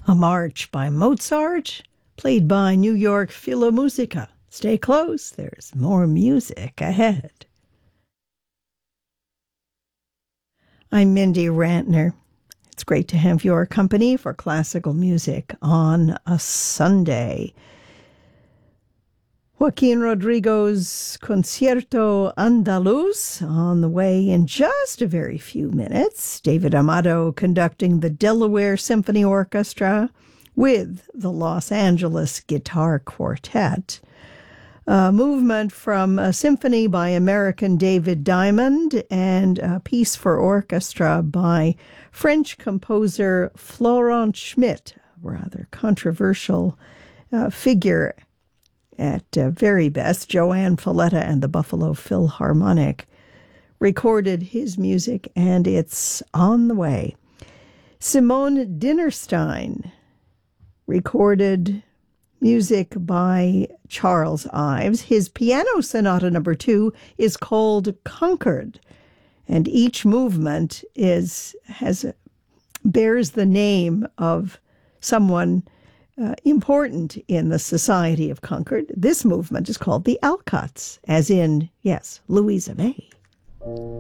A march by Mozart, played by New York Philharmonica. Stay close, there's more music ahead. I'm Mindy Rantner. It's great to have your company for classical music on a Sunday. Joaquin Rodrigo's Concierto Andaluz on the way in just a very few minutes. David Amato conducting the Delaware Symphony Orchestra with the Los Angeles Guitar Quartet. A movement from a symphony by American David Diamond and a piece for orchestra by French composer Florent Schmitt, a rather controversial figure at very best. Joanne Falletta and the Buffalo Philharmonic recorded his music, and it's on the way. Simone Dinnerstein recorded music by Charles Ives. His piano sonata number 2 is called Concord, and each movement bears the name of someone important in the Society of Concord. This movement is called the Alcotts, as in, yes, Louisa May.